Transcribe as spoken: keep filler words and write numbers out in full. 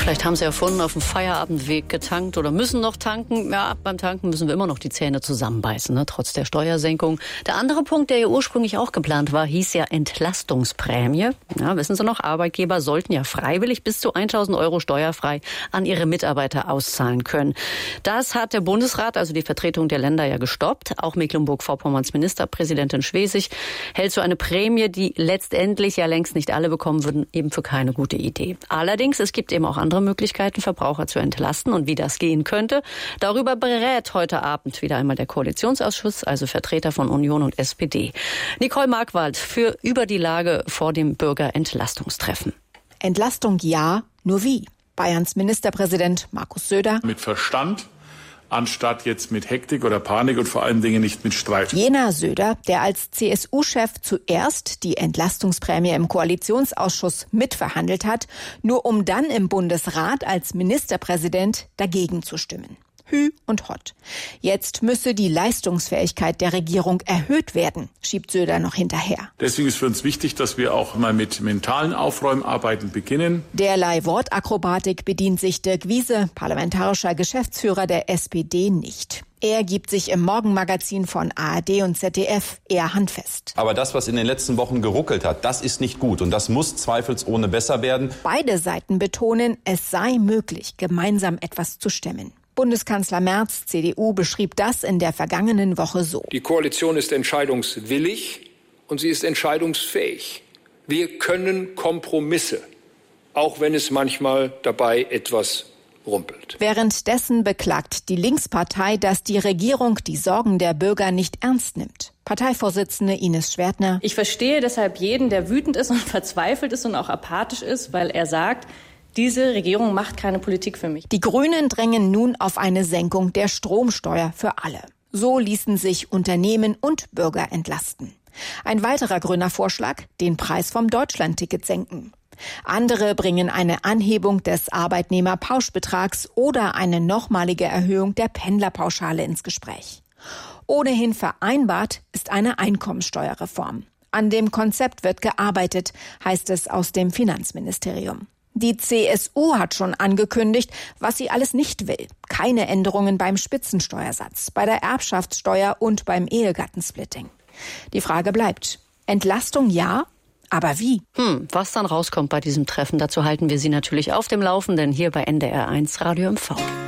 Vielleicht haben sie erfunden, auf dem Feierabendweg getankt oder müssen noch tanken. Ja, beim Tanken müssen wir immer noch die Zähne zusammenbeißen, ne, trotz der Steuersenkung. Der andere Punkt, der ja ursprünglich auch geplant war, hieß ja Entlastungsprämie. Ja, wissen Sie noch, Arbeitgeber sollten ja freiwillig bis zu tausend Euro steuerfrei an ihre Mitarbeiter auszahlen können. Das hat der Bundesrat, also die Vertretung der Länder, ja gestoppt. Auch Mecklenburg-Vorpommerns Ministerpräsidentin Schwesig hält so eine Prämie, die letztendlich ja längst nicht alle bekommen würden, eben für keine gute Idee. Allerdings, es gibt eben auch andere Möglichkeiten, Verbraucher zu entlasten und wie das gehen könnte. Darüber berät heute Abend wieder einmal der Koalitionsausschuss, also Vertreter von Union und S P D. Nicole Markwald für über die Lage vor dem Bürgerentlastungstreffen. Entlastung ja, nur wie? Bayerns Ministerpräsident Markus Söder. Mit Verstand, anstatt jetzt mit Hektik oder Panik und vor allen Dingen nicht mit Streit. Jener Söder, der als C S U-Chef zuerst die Entlastungsprämie im Koalitionsausschuss mitverhandelt hat, nur um dann im Bundesrat als Ministerpräsident dagegen zu stimmen. Hü und Hott. Jetzt müsse die Leistungsfähigkeit der Regierung erhöht werden, schiebt Söder noch hinterher. Deswegen ist für uns wichtig, dass wir auch mal mit mentalen Aufräumarbeiten beginnen. Derlei Wortakrobatik bedient sich Dirk Wiese, parlamentarischer Geschäftsführer der S P D, nicht. Er gibt sich im Morgenmagazin von A R D und Z D F eher handfest. Aber das, was in den letzten Wochen geruckelt hat, das ist nicht gut und das muss zweifelsohne besser werden. Beide Seiten betonen, es sei möglich, gemeinsam etwas zu stemmen. Bundeskanzler Merz, C D U, beschrieb das in der vergangenen Woche so. Die Koalition ist entscheidungswillig und sie ist entscheidungsfähig. Wir können Kompromisse, auch wenn es manchmal dabei etwas rumpelt. Währenddessen beklagt die Linkspartei, dass die Regierung die Sorgen der Bürger nicht ernst nimmt. Parteivorsitzende Ines Schwertner. Ich verstehe deshalb jeden, der wütend ist und verzweifelt ist und auch apathisch ist, weil er sagt, diese Regierung macht keine Politik für mich. Die Grünen drängen nun auf eine Senkung der Stromsteuer für alle. So ließen sich Unternehmen und Bürger entlasten. Ein weiterer grüner Vorschlag, den Preis vom Deutschlandticket senken. Andere bringen eine Anhebung des Arbeitnehmerpauschbetrags oder eine nochmalige Erhöhung der Pendlerpauschale ins Gespräch. Ohnehin vereinbart ist eine Einkommensteuerreform. An dem Konzept wird gearbeitet, heißt es aus dem Finanzministerium. Die C S U hat schon angekündigt, was sie alles nicht will. Keine Änderungen beim Spitzensteuersatz, bei der Erbschaftssteuer und beim Ehegattensplitting. Die Frage bleibt, Entlastung ja, aber wie? Hm, was dann rauskommt bei diesem Treffen, dazu halten wir Sie natürlich auf dem Laufenden hier bei N D R eins Radio M V.